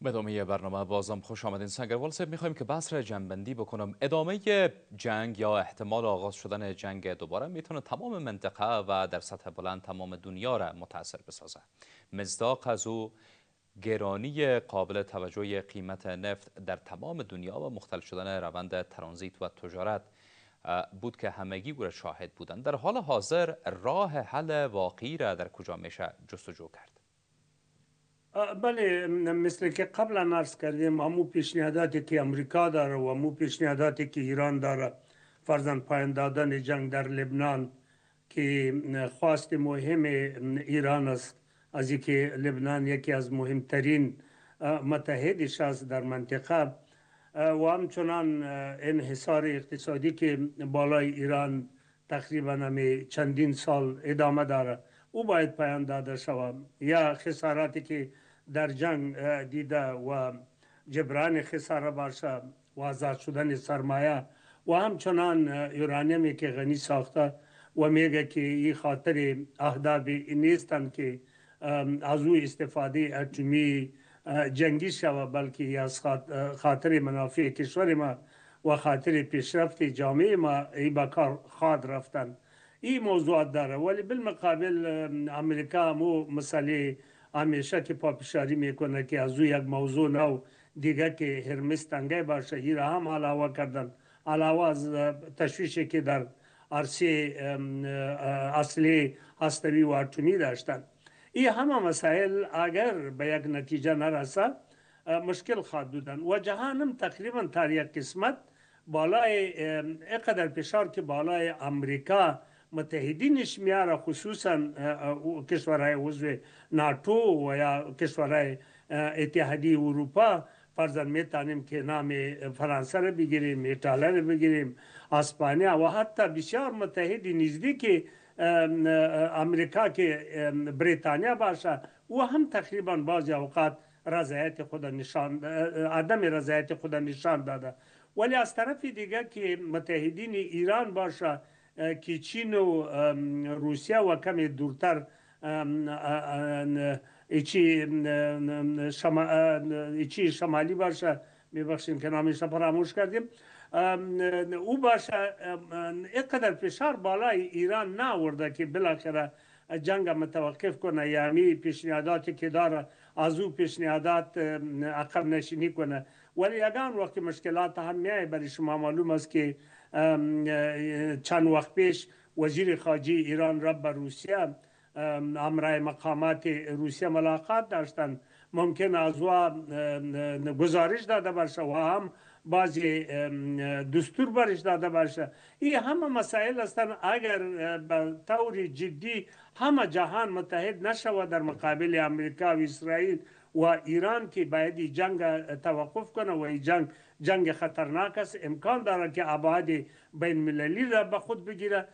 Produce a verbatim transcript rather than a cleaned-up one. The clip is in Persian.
به ادامه برنامه بازم خوش آمدین. سنگروال صاحب، میخوایم که بحث را جنبندی بکنم. ادامه جنگ یا احتمال آغاز شدن جنگ دوباره میتونه تمام منطقه و در سطح بلند تمام دنیا را متاثر بسازه. مصداق از او گرانی قابل توجه قیمت نفت در تمام دنیا و مختل شدن روند ترانزیت و تجارت بود که همگی او را شاهد بودند. در حال حاضر راه حل واقعی را در کجا میشه جستجو کرد؟ بله، مثل که قبلا عرض کردیم، همو پیشنهاداتی که امریکا داره و همو پیشنهاداتی که ایران داره، فرضاً پایان دادن جنگ در لبنان که خواست مهم ایران است، از اینکه لبنان یکی از مهمترین متحدش است در منطقه، و همچنان انحصار اقتصادی که بالای ایران تقریبا همی چندین سال ادامه داره، او باید پایان داده شود. یا خساراتی که در جنگ دیده و جبران خساره باشه و آزاد شدن سرمایه و همچنان یورانیمی که غنی ساخته و میگه که این خاطر اهداف نیستند که از او استفاده اتمی جنگی شود، بلکه از خاطر منافع کشور ما و خاطر پیشرفت جامعه ما این به کار خواهد رفتن. این موضوعات داره، ولی بالمقابل امریکا مو مسئله همیشه که پافشاری میکنه که از او یک موضوع نو دیگه که هرمس تنگه باشه، این را هم علاوه کردن، علاوه از تشویشی که در عرصه اصلی هستوی و اتمی داشتن. این همه مسائل اگر به یک نتیجه نرسه مشکل خواهد بودن و جهان هم تقریبا در یک قسمت بالای اینقدر فشار که بالای امریکا متحدینش میاره، خصوصا کشورهای عضو ناتو و یا کشورهای اتحادیه اروپا، فرضاً میتونیم که نام فرانسه رو بگیریم، ایتالیا رو بگیریم، اسپانیا و حتی بسیار متحد نزدیک امریکا که بریتانیا باشه، و هم تقریبا بعضی اوقات رضایت خود نشان عدم رضایت خود نشان داده. ولی از طرف دیگه که متحدین ایران باشه که چین و روسیه و کمی دورتر ایچی شما ایچی شمالی باشه، میبخشیم که نامش فراموش کردیم، او باشه، اینقدر فشار بالای ایران نآورده که بالاخره جنگ متوقف کنه، یعنی پیشنهاداتی که داره از او پیشنهادات عقب نشینی کنه. ولی یگان وقت مشکلات هم میای، برای شما معلوم است که چند وقت پیش وزیر خارجه ایران را به روسیه همراه مقامات روسیه ملاقات داشتن، ممکن از او گزارش داده باشه و هم بعضی دستور برش داده باشه. این همه مسائل هستند اگر به طور جدی همه جهان متحد نشود در مقابل امریکا و اسرائیل و ایران که باید جنگ توقف کنه و این جنگ جنگ خطرناک است، امکان داره که ابعاد بین المللی را به خود بگیره.